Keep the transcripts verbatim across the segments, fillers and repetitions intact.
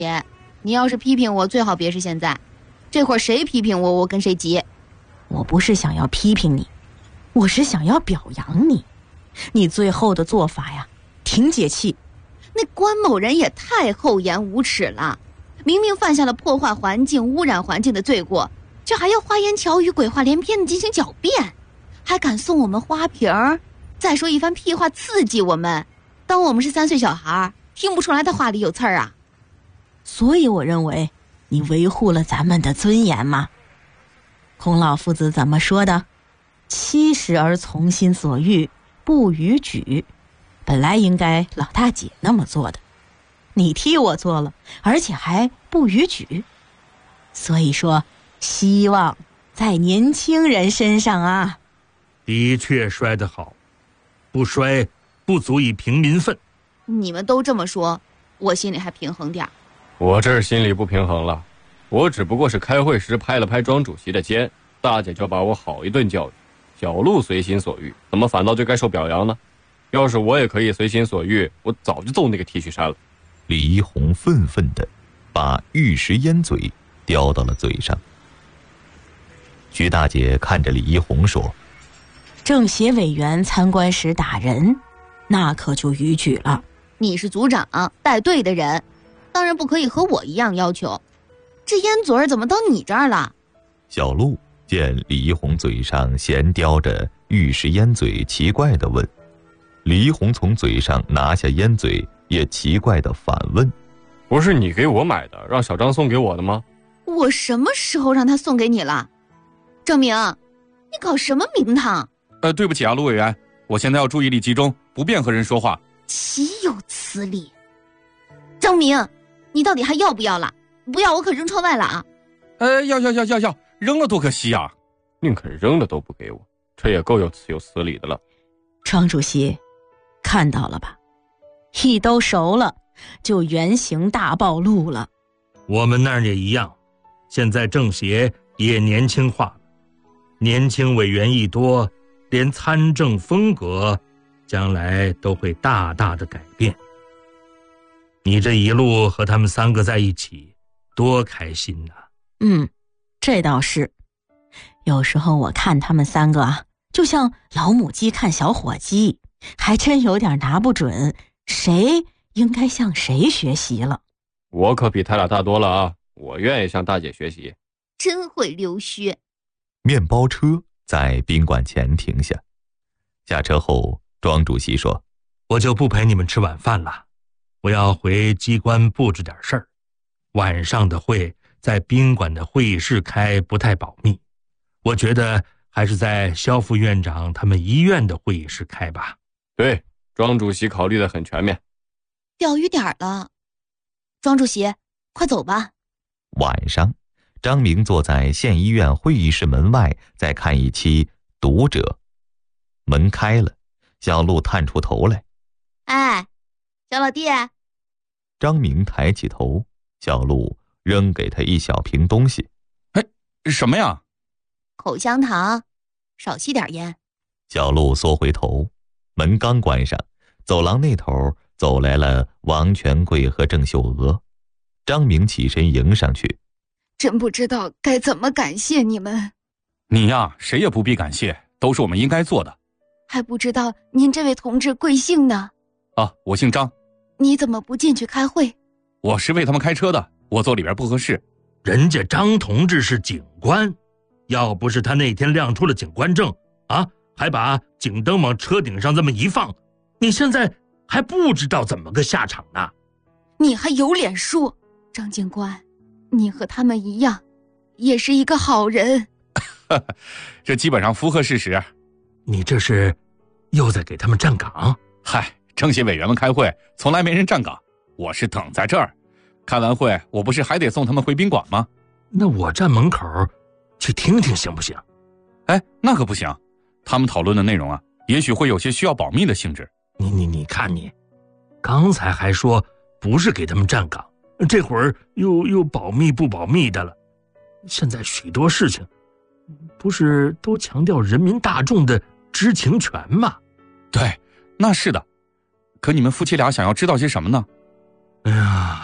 爹，你要是批评我，最好别是现在，这会儿谁批评我，我跟谁急。 我不是想要批评你，我是想要表扬你。你最后的做法呀，挺解气。 那关某人也太厚颜无耻了，明明犯下了破坏环境、污染环境的罪过，这还要花言巧语、鬼话连篇的进行狡辩，还敢送我们花瓶儿，再说一番屁话刺激我们，当我们是三岁小孩，听不出来他话里有刺儿啊。 所以我认为你维护了咱们的尊严嘛。孔老夫子怎么说的？七十而从心所欲，不逾矩。本来应该老大姐那么做的，你替我做了，而且还不逾矩。所以说，希望在年轻人身上啊。 的确摔得好，不摔不足以平民愤。 你们都这么说，我心里还平衡点。 我这儿心里不平衡了，我只不过是开会时拍了拍庄主席的肩，大姐就把我好一顿教育。小鹿随心所欲，怎么反倒就该受表扬呢？要是我也可以随心所欲，我早就揍那个 T 恤衫了。 李一红愤愤地把玉石烟嘴叼到了嘴上。徐大姐看着李一红说： 政协委员参观时打人，那可就逾矩了。 你是组长带队的人，当然不可以和我一样要求。这烟嘴儿怎么到你这儿了？ 小鹿见李一红嘴上闲叼着玉石烟嘴，奇怪地问。李一红从嘴上拿下烟嘴，也奇怪地反问： 不是你给我买的，让小张送给我的吗？ 我什么时候让他送给你了？郑明，你搞什么名堂？ 呃，对不起啊，卢委员，我现在要注意力集中，不便和人说话。 岂有此理！郑明，你到底还要不要了？不要我可扔窗外了啊！ 呃，要要要要要，扔了多可惜啊！ 宁肯扔了都不给我，这也够有此有此理的了。 庄主席，看到了吧？一兜熟了，就原形大暴露了。 我们那儿也一样，现在政协也年轻化了，年轻委员一多，连参政风格将来都会大大的改变。你这一路和他们三个在一起，多开心呐！ 嗯，这倒是。有时候我看他们三个啊，就像老母鸡看小火鸡，还真有点拿不准谁应该向谁学习了。 我可比他俩大多了啊，我愿意向大姐学习。 真会溜须。 面包车在宾馆前停下，下车后，庄主席说： 我就不陪你们吃晚饭了，我要回机关布置点事儿。晚上的会在宾馆的会议室开，不太保密，我觉得还是在肖副院长他们医院的会议室开吧。 对，庄主席考虑得很全面。 钓鱼点了，庄主席，快走吧。 晚上，张明坐在县医院会议室门外，在看一期《读者》。门开了，小鹿探出头来： 哎，小老弟。 张明抬起头，小鹿扔给他一小瓶东西。 哎，什么呀？ 口香糖，少吸点烟。 小鹿缩回头，门刚关上，走廊那头走来了王权贵和郑秀娥。张明起身迎上去： 真不知道该怎么感谢你们。 你呀，谁也不必感谢，都是我们应该做的。 还不知道您这位同志贵姓呢？ 啊，我姓张。 你怎么不进去开会？ 我是为他们开车的，我坐里边不合适。 人家张同志是警官，要不是他那天亮出了警官证啊，还把警灯往车顶上这么一放，你现在还不知道怎么个下场呢。 你还有脸说？张警官，你和他们一样，也是一个好人。 这基本上符合事实。 你这是又在给他们站岗？ 嗨，政协委员们开会从来没人站岗，我是等在这儿。开完会我不是还得送他们回宾馆吗？ 那我站门口去听听行不行？ 哎，那可不行，他们讨论的内容啊，也许会有些需要保密的性质。 你你你看你，刚才还说不是给他们站岗，这会儿又又保密不保密的了。现在许多事情不是都强调人民大众的知情权吗？ 对，那是的。可你们夫妻俩想要知道些什么呢？ 哎呀，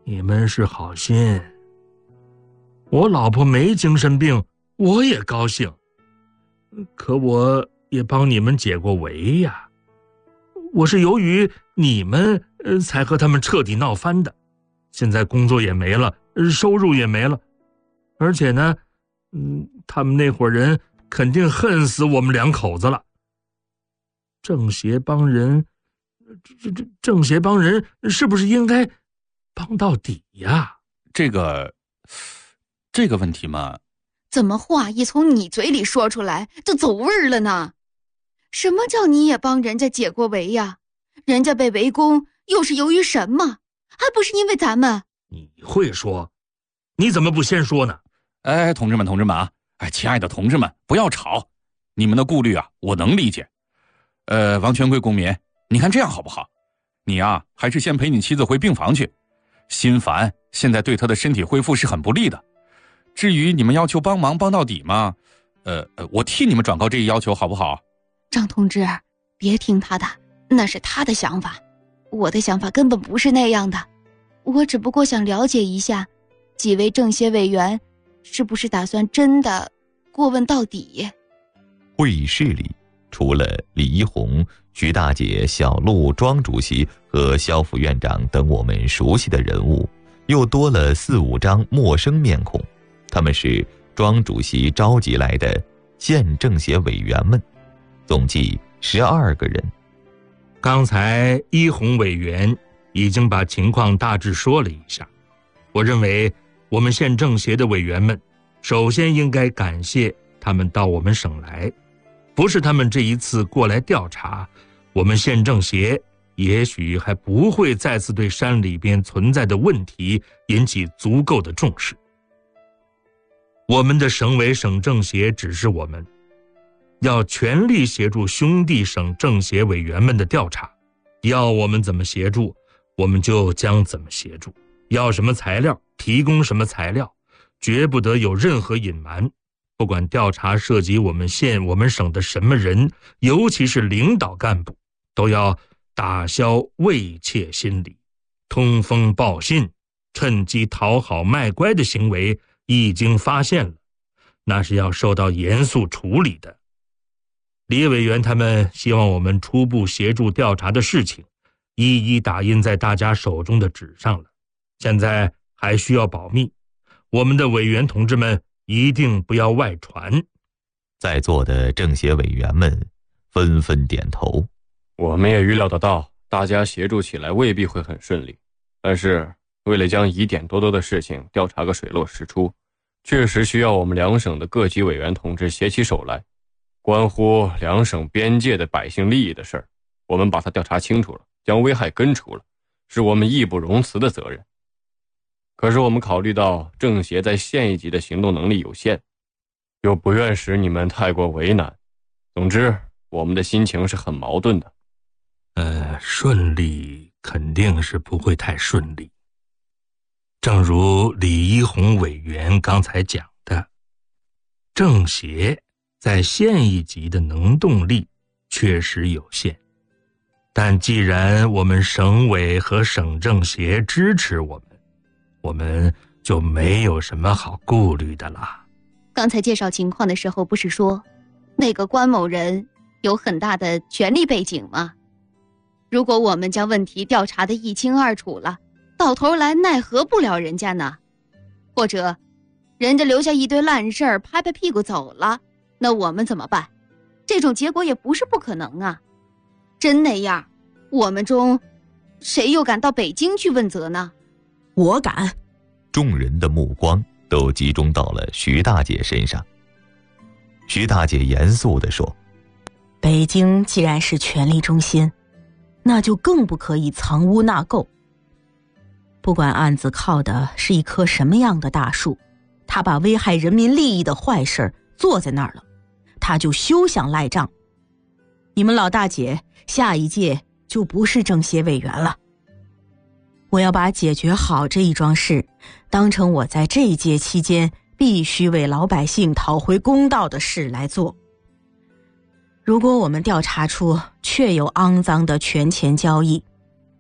你们是好心，我老婆没精神病，我也高兴。可我也帮你们解过围呀，我是由于你们呃才和他们彻底闹翻的。现在工作也没了，收入也没了，而且呢，嗯，他们那伙人肯定恨死我们两口子了。正邪帮人，这这正邪帮人是不是应该帮到底呀？ 这个，这个问题嘛， 怎么话一从你嘴里说出来就走味儿了呢？什么叫你也帮人家解过围呀？人家被围攻又是由于什么？还不是因为咱们？ 你会说，你怎么不先说呢？ 哎，同志们，同志们啊，哎，亲爱的同志们，不要吵，你们的顾虑啊，我能理解。呃，王权贵公民，你看这样好不好？你啊，还是先陪你妻子回病房去。心烦现在对她的身体恢复是很不利的。至于你们要求帮忙帮到底吗？呃，我替你们转告这一要求好不好？ 张同志，别听他的，那是他的想法，我的想法根本不是那样的。我只不过想了解一下，几位政协委员是不是打算真的过问到底？ 会议室里，除了李一红、徐大姐、小陆、庄主席和肖副院长等我们熟悉的人物，又多了四五张陌生面孔。他们是庄主席召集来的县政协委员们，总计十二个人。 刚才一红委员已经把情况大致说了一下，我认为我们县政协的委员们首先应该感谢他们到我们省来，不是他们这一次过来调查，我们县政协也许还不会再次对山里边存在的问题引起足够的重视。我们的省委省政协指示我们要全力协助兄弟省政协委员们的调查，要我们怎么协助我们就将怎么协助，要什么材料提供什么材料，绝不得有任何隐瞒。不管调查涉及我们县我们省的什么人，尤其是领导干部，都要打消畏怯心理，通风报信，趁机讨好卖乖的行为一经发现了，那是要受到严肃处理的。李委员他们希望我们初步协助调查的事情一一打印在大家手中的纸上了，现在还需要保密，我们的委员同志们一定不要外传。 在座的政协委员们纷纷点头。 我们也预料得到，大家协助起来未必会很顺利，但是为了将疑点多多的事情调查个水落石出，确实需要我们两省的各级委员同志携起手来。关乎两省边界的百姓利益的事儿，我们把它调查清楚了，将危害根除了，是我们义不容辞的责任。可是我们考虑到政协在县一级的行动能力有限，又不愿使你们太过为难，总之我们的心情是很矛盾的。 呃，顺利肯定是不会太顺利。正如李一红委员刚才讲的，政协在县一级的能动力确实有限，但既然我们省委和省政协支持我们，我们就没有什么好顾虑的啦。 刚才介绍情况的时候不是说那个关某人有很大的权力背景吗？如果我们将问题调查得一清二楚了，到头来奈何不了人家呢？或者人家留下一堆烂事儿拍拍屁股走了，那我们怎么办？这种结果也不是不可能啊。真那样，我们中谁又敢到北京去问责呢？ 我敢。 众人的目光都集中到了徐大姐身上。徐大姐严肃地说， 北京既然是权力中心，那就更不可以藏污纳垢。不管案子靠的是一棵什么样的大树，他把危害人民利益的坏事做在那儿了，他就休想赖账。你们老大姐下一届就不是政协委员了。我要把解决好这一桩事当成我在这一届期间必须为老百姓讨回公道的事来做。如果我们调查出确有肮脏的权钱交易，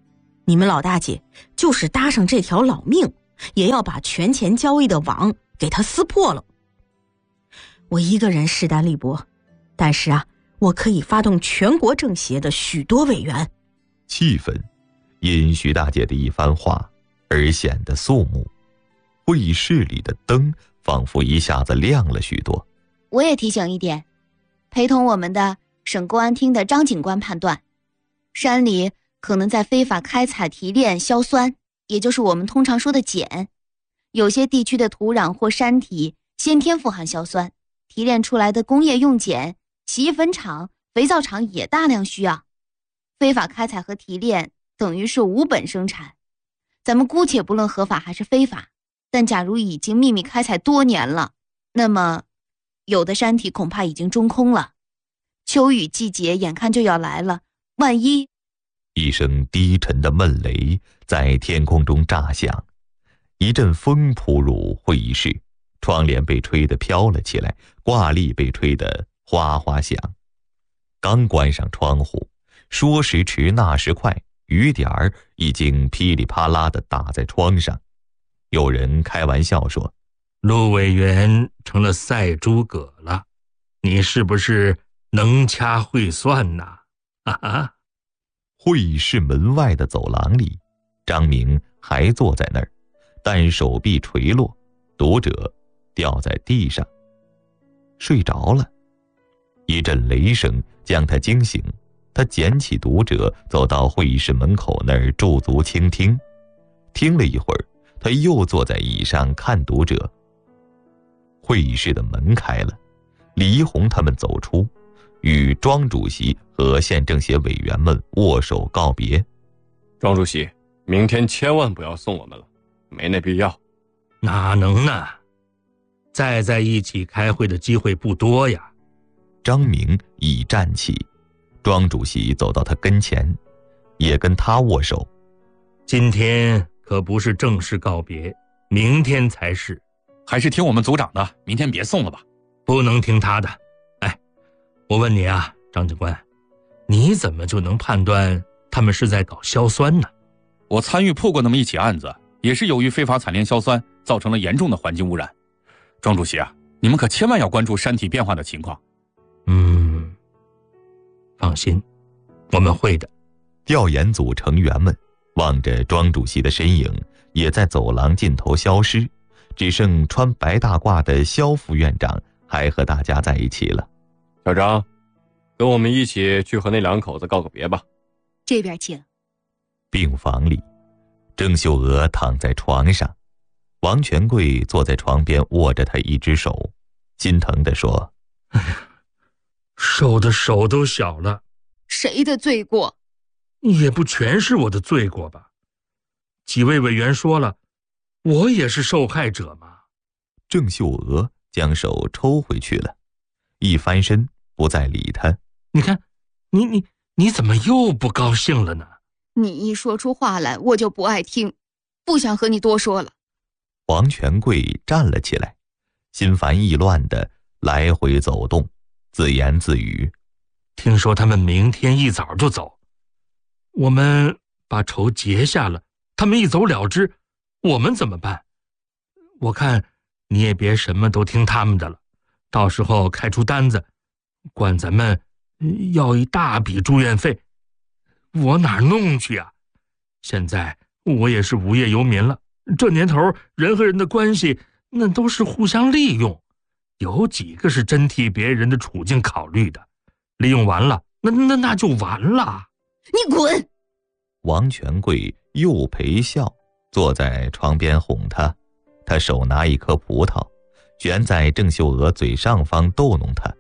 你们老大姐就是搭上这条老命，也要把权钱交易的网给他撕破了。我一个人势单力薄，但是啊，我可以发动全国政协的许多委员。 气氛因徐大姐的一番话而显得肃穆，会议室里的灯仿佛一下子亮了许多。 我也提醒一点，陪同我们的省公安厅的张警官判断，山里可能在非法开采提炼硝酸，也就是我们通常说的碱。有些地区的土壤或山体先天富含硝酸，提炼出来的工业用碱、洗衣粉厂、肥皂厂也大量需要。非法开采和提炼等于是无本生产。咱们姑且不论合法还是非法，但假如已经秘密开采多年了，那么有的山体恐怕已经中空了。秋雨季节眼看就要来了，万一…… 一声低沉的闷雷在天空中炸响，一阵风扑入会议室，窗帘被吹得飘了起来，挂历被吹得哗哗响。刚关上窗户，说时迟那时快，雨点儿已经噼里啪啦地打在窗上。有人开玩笑说， 陆委员成了赛诸葛了，你是不是能掐会算呐？哈哈。 会议室门外的走廊里，张明还坐在那儿，但手臂垂落，读者掉在地上，睡着了。一阵雷声将他惊醒，他捡起读者，走到会议室门口那儿驻足倾听。听了一会儿，他又坐在椅上看读者。会议室的门开了，李一红他们走出，与庄主席和县政协委员们握手告别。 庄主席，明天千万不要送我们了，没那必要。 哪能呢？再在一起开会的机会不多呀。 张明已站起，庄主席走到他跟前，也跟他握手。 今天可不是正式告别，明天才是。 还是听我们组长的，明天别送了吧。 不能听他的。哎，我问你啊，张警官，你怎么就能判断他们是在搞硝酸呢？ 我参与破过那么一起案子，也是由于非法采炼硝酸，造成了严重的环境污染。庄主席啊，你们可千万要关注山体变化的情况。 嗯，放心，我们会的。 调研组成员们望着庄主席的身影也在走廊尽头消失，只剩穿白大褂的肖副院长还和大家在一起了。 小张，跟我们一起去和那两口子告个别吧。 这边请。 病房里，郑秀娥躺在床上，王权贵坐在床边握着她一只手，心疼地说： 哎呀，手的手都小了。 谁的罪过？ 也不全是我的罪过吧。几位委员说了，我也是受害者嘛。 郑秀娥将手抽回去了，一翻身不再理他。 你看，你你你怎么又不高兴了呢？ 你一说出话来，我就不爱听，不想和你多说了。 王权贵站了起来，心烦意乱地来回走动，自言自语： 听说他们明天一早就走，我们把仇结下了，他们一走了之，我们怎么办？我看你也别什么都听他们的了，到时候开出单子，管咱们要一大笔住院费，我哪儿弄去啊？现在我也是无业游民了，这年头人和人的关系那都是互相利用，有几个是真替别人的处境考虑的？利用完了，那那那就完了。 你滚！ 王权贵又陪笑，坐在床边哄他，他手拿一颗葡萄，悬在郑秀娥嘴上方逗弄他。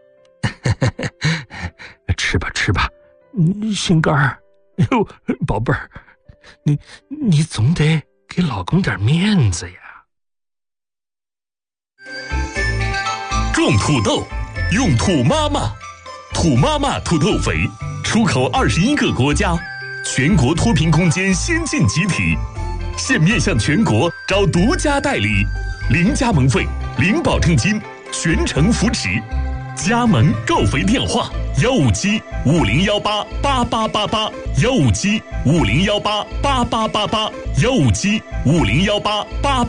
吃吧吃吧，心肝儿，哎呦，宝贝儿，你你总得给老公点面子呀。 种土豆，用土妈妈，土妈妈土豆肥，出口二十一个国家，全国脱贫攻坚先进集体，现面向全国招独家代理，零加盟费，零保证金，全程扶持。 加盟购肥电话：幺五七五零幺八八八八八，幺五七五零幺八八八八八，幺五七五零幺八八。